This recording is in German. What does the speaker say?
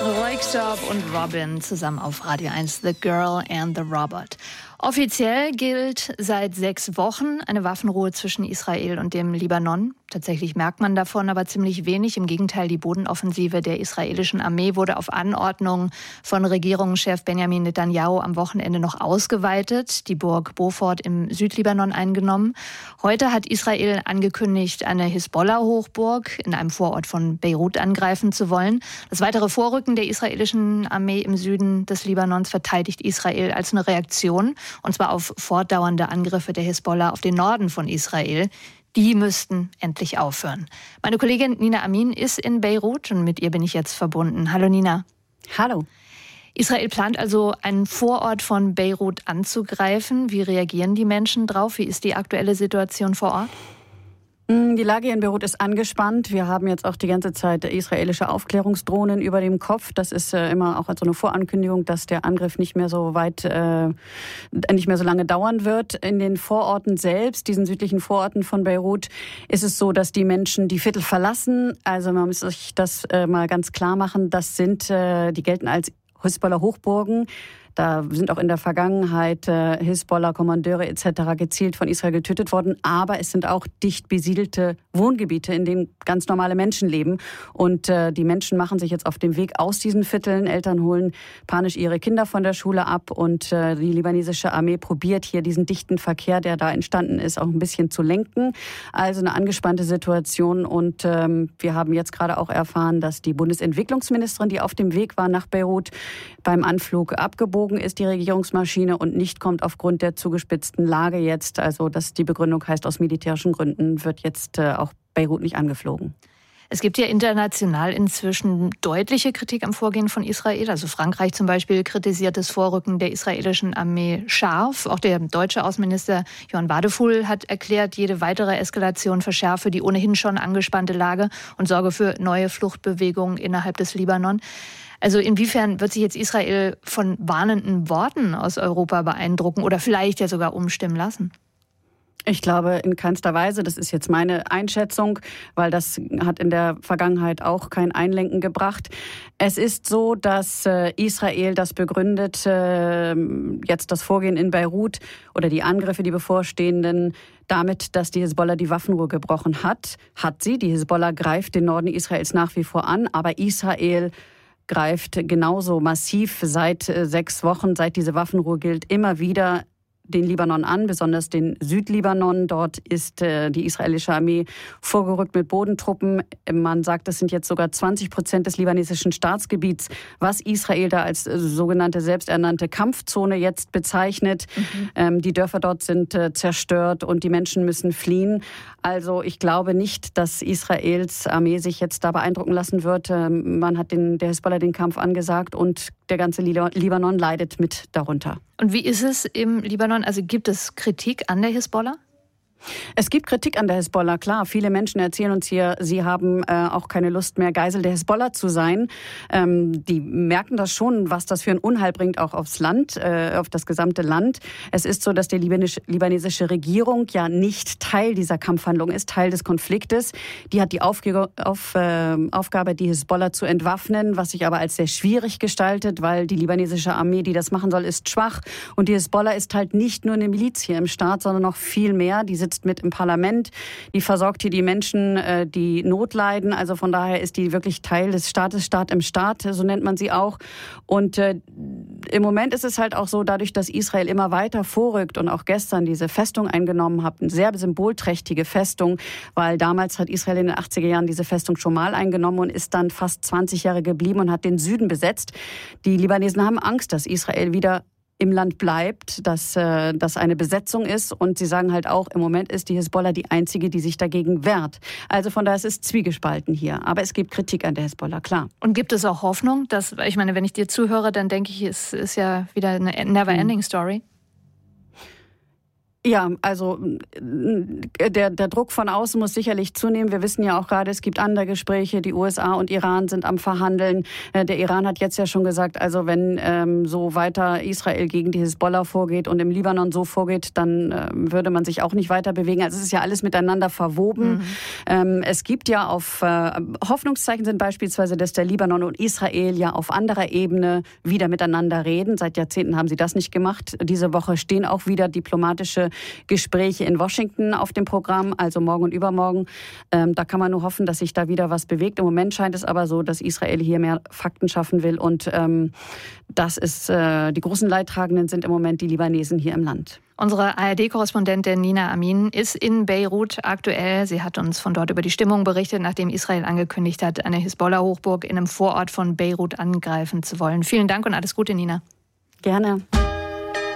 Röyksopp und Robin zusammen auf Radio 1, The Girl and the Robot. Offiziell gilt seit 6 Wochen eine Waffenruhe zwischen Israel und dem Libanon. Tatsächlich merkt man davon aber ziemlich wenig. Im Gegenteil, die Bodenoffensive der israelischen Armee wurde auf Anordnung von Regierungschef Benjamin Netanyahu am Wochenende noch ausgeweitet, die Burg Beaufort im Südlibanon eingenommen. Heute hat Israel angekündigt, eine Hisbollah-Hochburg in einem Vorort von Beirut angreifen zu wollen. Das weitere Vorrücken der israelischen Armee im Süden des Libanons verteidigt Israel als eine Reaktion, und zwar auf fortdauernde Angriffe der Hisbollah auf den Norden von Israel. Die müssten endlich aufhören. Meine Kollegin Nina Amin ist in Beirut und mit ihr bin ich jetzt verbunden. Hallo Nina. Hallo. Israel plant also, einen Vorort von Beirut anzugreifen. Wie reagieren die Menschen drauf? Wie ist die aktuelle Situation vor Ort? Die Lage in Beirut ist angespannt. Wir haben jetzt auch die ganze Zeit israelische Aufklärungsdrohnen über dem Kopf. Das ist immer auch so eine Vorankündigung, dass der Angriff nicht mehr so lange dauern wird. In den Vororten selbst, diesen südlichen Vororten von Beirut, ist es so, dass die Menschen die Viertel verlassen. Also man muss sich das mal ganz klar machen. Die gelten als Hisbollah-Hochburgen. Da sind auch in der Vergangenheit Hisbollah-Kommandeure etc. gezielt von Israel getötet worden. Aber es sind auch dicht besiedelte Wohngebiete, in denen ganz normale Menschen leben. Und die Menschen machen sich jetzt auf den Weg aus diesen Vierteln. Eltern holen panisch ihre Kinder von der Schule ab. Und die libanesische Armee probiert hier diesen dichten Verkehr, der da entstanden ist, auch ein bisschen zu lenken. Also eine angespannte Situation. Und wir haben jetzt gerade auch erfahren, dass die Bundesentwicklungsministerin, die auf dem Weg war nach Beirut, beim Anflug abgebogen ist, die Regierungsmaschine, und nicht kommt aufgrund der zugespitzten Lage jetzt. Also dass die Begründung heißt, aus militärischen Gründen wird jetzt auch Beirut nicht angeflogen. Es gibt ja international inzwischen deutliche Kritik am Vorgehen von Israel. Also Frankreich zum Beispiel kritisiert das Vorrücken der israelischen Armee scharf. Auch der deutsche Außenminister Johann Wadefuhl hat erklärt, jede weitere Eskalation verschärfe die ohnehin schon angespannte Lage und sorge für neue Fluchtbewegungen innerhalb des Libanon. Also inwiefern wird sich jetzt Israel von warnenden Worten aus Europa beeindrucken oder vielleicht ja sogar umstimmen lassen? Ich glaube in keinster Weise. Das ist jetzt meine Einschätzung, weil das hat in der Vergangenheit auch kein Einlenken gebracht. Es ist so, dass Israel das begründet, jetzt das Vorgehen in Beirut oder die Angriffe, die bevorstehenden, damit, dass die Hisbollah die Waffenruhe gebrochen hat. Hat sie. Die Hisbollah greift den Norden Israels nach wie vor an, aber Israel greift genauso massiv seit 6 Wochen, seit diese Waffenruhe gilt, immer wieder den Libanon an, besonders den Südlibanon. Dort ist die israelische Armee vorgerückt mit Bodentruppen. Man sagt, das sind jetzt sogar 20% des libanesischen Staatsgebiets, was Israel da als sogenannte selbsternannte Kampfzone jetzt bezeichnet. Die Dörfer dort sind zerstört und die Menschen müssen fliehen. Also ich glaube nicht, dass Israels Armee sich jetzt da beeindrucken lassen wird. Man hat der Hisbollah den Kampf angesagt und der ganze Libanon leidet mit darunter. Und wie ist es im Libanon? Also gibt es Kritik an der Hisbollah? Es gibt Kritik an der Hisbollah, klar. Viele Menschen erzählen uns hier, sie haben auch keine Lust mehr, Geisel der Hisbollah zu sein. Die merken das schon, was das für ein Unheil bringt, auch aufs Land, auf das gesamte Land. Es ist so, dass die libanesische Regierung ja nicht Teil dieser Kampfhandlung ist, Teil des Konfliktes. Die hat die Aufgabe, die Hisbollah zu entwaffnen, was sich aber als sehr schwierig gestaltet, weil die libanesische Armee, die das machen soll, ist schwach. Und die Hisbollah ist halt nicht nur eine Miliz hier im Staat, sondern noch viel mehr. Die sitzt mit im Parlament, die versorgt hier die Menschen, die Not leiden. Also von daher ist die wirklich Teil des Staates, Staat im Staat, so nennt man sie auch. Und im Moment ist es halt auch so, dadurch, dass Israel immer weiter vorrückt und auch gestern diese Festung eingenommen hat, eine sehr symbolträchtige Festung, weil damals hat Israel in den 80er Jahren diese Festung schon mal eingenommen und ist dann fast 20 Jahre geblieben und hat den Süden besetzt. Die Libanesen haben Angst, dass Israel wieder im Land bleibt, dass das eine Besetzung ist. Und sie sagen halt auch, im Moment ist die Hisbollah die einzige, die sich dagegen wehrt. Also von daher ist es zwiegespalten hier. Aber es gibt Kritik an der Hisbollah, klar. Und gibt es auch Hoffnung? Ich meine, wenn ich dir zuhöre, dann denke ich, es ist ja wieder eine Never-Ending-Story. Ja, also der Druck von außen muss sicherlich zunehmen. Wir wissen ja auch gerade, es gibt andere Gespräche. Die USA und Iran sind am Verhandeln. Der Iran hat jetzt ja schon gesagt, also wenn so weiter Israel gegen die Hisbollah vorgeht und im Libanon so vorgeht, dann würde man sich auch nicht weiter bewegen. Also es ist ja alles miteinander verwoben. Es gibt ja Hoffnungszeichen sind beispielsweise, dass der Libanon und Israel ja auf anderer Ebene wieder miteinander reden. Seit Jahrzehnten haben sie das nicht gemacht. Diese Woche stehen auch wieder diplomatische Gespräche in Washington auf dem Programm, also morgen und übermorgen. Da kann man nur hoffen, dass sich da wieder was bewegt. Im Moment scheint es aber so, dass Israel hier mehr Fakten schaffen will. Und das ist die großen Leidtragenden sind im Moment die Libanesen hier im Land. Unsere ARD-Korrespondentin Nina Amin ist in Beirut aktuell. Sie hat uns von dort über die Stimmung berichtet, nachdem Israel angekündigt hat, eine Hisbollah-Hochburg in einem Vorort von Beirut angreifen zu wollen. Vielen Dank und alles Gute, Nina. Gerne.